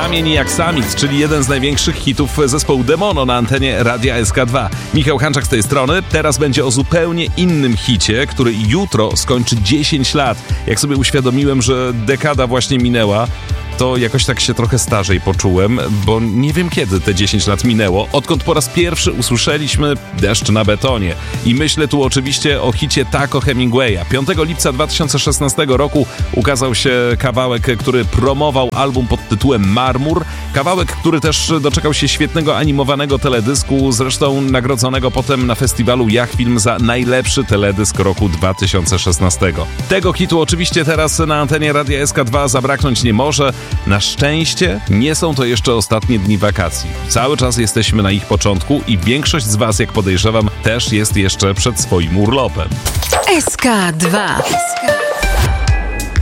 Kamień jak samic, czyli jeden z największych hitów zespołu Demono na antenie Radia SK2. Michał Hanczak z tej strony. Teraz będzie o zupełnie innym hicie, który jutro skończy 10 lat. Jak sobie uświadomiłem, że dekada właśnie minęła, to jakoś tak się trochę starzej poczułem, bo nie wiem kiedy te 10 lat minęło, odkąd po raz pierwszy usłyszeliśmy Deszcz na betonie. I myślę tu oczywiście o hicie Taco Hemingwaya. 5 lipca 2016 roku ukazał się kawałek, który promował album pod tytułem Marmur. Kawałek, który też doczekał się świetnego animowanego teledysku, zresztą nagrodzonego potem na festiwalu Jachfilm za najlepszy teledysk roku 2016. Tego hitu oczywiście teraz na antenie Radia SK2 zabraknąć nie może. Na szczęście nie są to jeszcze ostatnie dni wakacji. Cały czas jesteśmy na ich początku i większość z Was, jak podejrzewam, też jest jeszcze przed swoim urlopem. SK2.